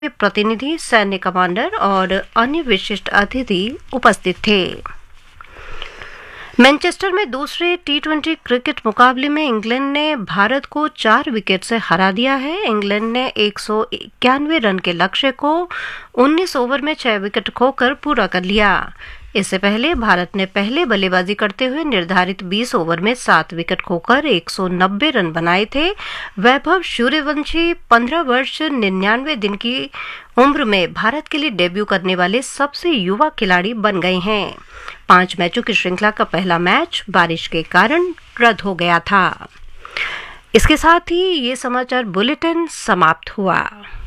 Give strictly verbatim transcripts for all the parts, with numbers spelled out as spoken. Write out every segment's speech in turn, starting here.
प्रतिनिधि, सैन्य कमांडर और अन्य विशिष्ट अतिथि उपस्थित थे। मैनचेस्टर में दूसरे टी ट्वेंटी क्रिकेट मुकाबले में इंग्लैंड ने भारत को चार विकेट से हरा दिया है। इंग्लैंड ने एक सौ इक्यानवे रन के लक्ष्य को उन्नीस ओवर में छह विकेट खोकर पूरा कर लिया। इससे पहले भारत ने पहले बल्लेबाजी करते हुए निर्धारित बीस ओवर में सात विकेट खोकर एक सौ नब्बे रन बनाए थे। वैभव सूर्यवंशी पंद्रह वर्ष निन्यानवे दिन की उम्र में भारत के लिए डेब्यू करने वाले सबसे युवा खिलाड़ी बन गए हैं। पांच मैचों की श्रृंखला का पहला मैच बारिश के कारण रद्द हो गया था। इसके साथ ही ये समाचार बुलेटिन समाप्त हुआ।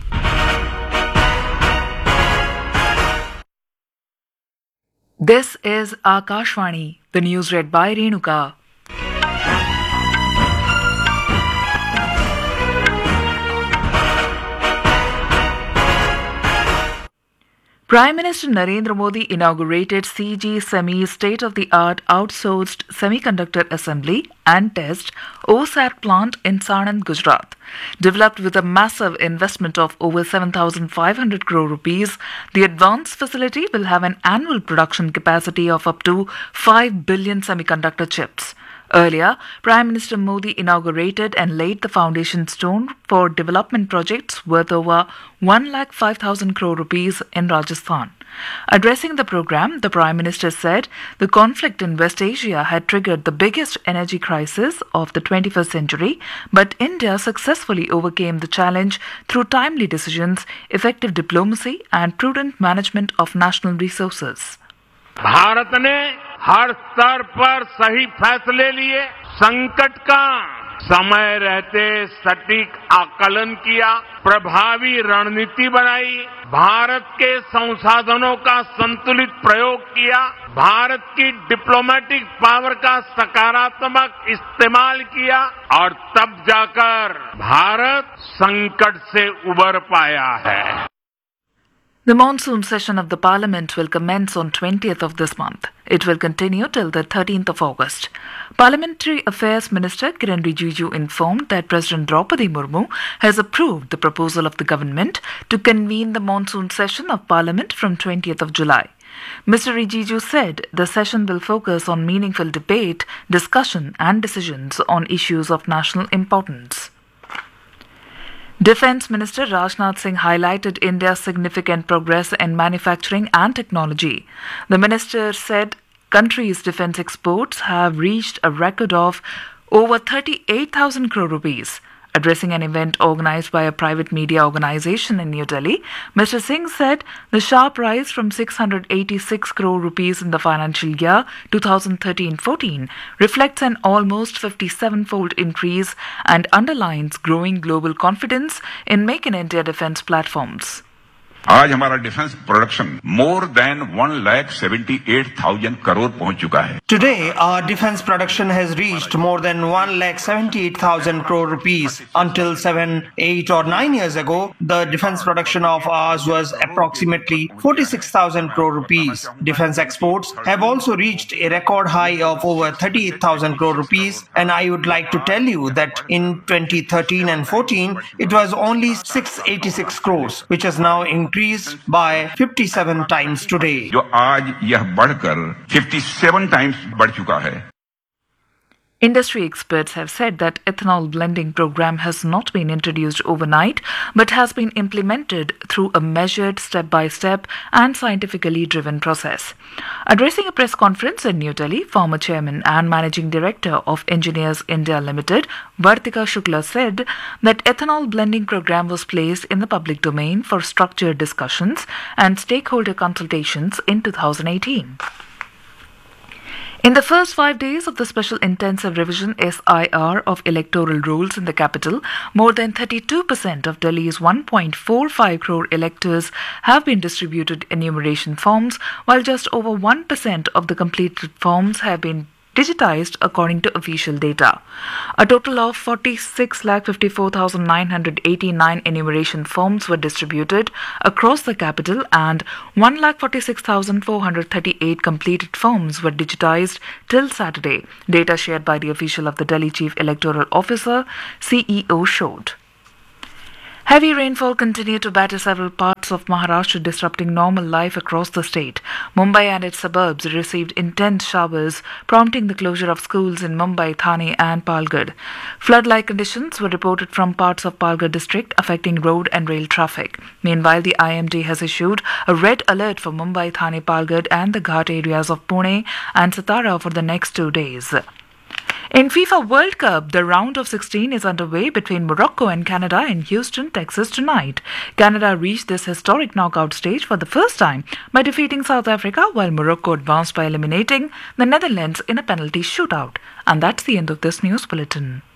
This is Akashvani, the news read by Renuka. Prime Minister Narendra Modi inaugurated C G Semi's state-of-the-art outsourced semiconductor assembly and test O S A T plant in Sanand, Gujarat. Developed with a massive investment of over seven thousand five hundred crore rupees, the advanced facility will have an annual production capacity of up to five billion semiconductor chips. Earlier, Prime Minister Modi inaugurated and laid the foundation stone for development projects worth over one lakh five thousand crore rupees in Rajasthan. Addressing the program, the Prime Minister said the conflict in West Asia had triggered the biggest energy crisis of the twenty-first century, but India successfully overcame the challenge through timely decisions, effective diplomacy and prudent management of national resources. Bharat ने हर स्तर पर सही फैसले लिए, संकट का समय रहते सटीक आकलन किया, प्रभावी रणनीति बनाई, भारत के संसाधनों का संतुलित प्रयोग किया, भारत की डिप्लोमेटिक पावर का सकारात्मक इस्तेमाल किया और तब जाकर भारत संकट से उबर पाया है। The monsoon session of the Parliament will commence on twentieth of this month. It will continue till the thirteenth of August. Parliamentary Affairs Minister Kiran Rijiju informed that President Draupadi Murmu has approved the proposal of the government to convene the monsoon session of Parliament from twentieth of July. Mister Rijiju said the session will focus on meaningful debate, discussion and decisions on issues of national importance. Defence Minister Rajnath Singh highlighted India's significant progress in manufacturing and technology. The minister said country's defence exports have reached a record of over thirty-eight thousand crore rupees. Addressing an event organised by a private media organisation in New Delhi, Mister Singh said the sharp rise from six hundred eighty-six crore rupees in the financial year twenty thirteen fourteen reflects an almost fifty-seven-fold increase and underlines growing global confidence in Make in India defence platforms. आज हमारा defence production more than one lakh seventy-eight thousand crore पहुंच चुका है. Today, our defense production has reached more than one lakh seventy-eight thousand crore rupees. Until seven, eight or nine years ago, the defense production of ours was approximately forty-six thousand crore rupees. Defense exports have also reached a record high of over thirty-eight thousand crore rupees. And I would like to tell you that in twenty thirteen and fourteen, it was only six hundred eighty-six crores, which has now increased increased by fifty-seven times today. जो आज यह बढ़कर fifty-seven times बढ़ चुका है. Industry experts have said that ethanol blending program has not been introduced overnight but has been implemented through a measured step-by-step and scientifically driven process. Addressing a press conference in New Delhi, former chairman and managing director of Engineers India Limited, Vartika Shukla said that ethanol blending program was placed in the public domain for structured discussions and stakeholder consultations in two thousand eighteen. In the first five days of the Special Intensive Revision S I R of electoral rolls in the capital, more than thirty-two percent of Delhi's one point four five crore electors have been distributed enumeration forms, while just over one percent of the completed forms have been digitized according to official data. A total of forty-six lakh fifty-four thousand nine hundred eighty-nine enumeration forms were distributed across the capital and one lakh forty-six thousand four hundred thirty-eight completed forms were digitized till Saturday, data shared by the official of the Delhi Chief Electoral Officer, C E O, showed. Heavy rainfall continued to batter several parts of Maharashtra, disrupting normal life across the state. Mumbai and its suburbs received intense showers, prompting the closure of schools in Mumbai, Thane and Palghar. Flood-like conditions were reported from parts of Palghar district, affecting road and rail traffic. Meanwhile, the I M D has issued a red alert for Mumbai, Thane, Palghar and the Ghat areas of Pune and Satara for the next two days. In FIFA World Cup, the round of sixteen is underway between Morocco and Canada in Houston, Texas tonight. Canada reached this historic knockout stage for the first time by defeating South Africa, while Morocco advanced by eliminating the Netherlands in a penalty shootout. And that's the end of this news bulletin.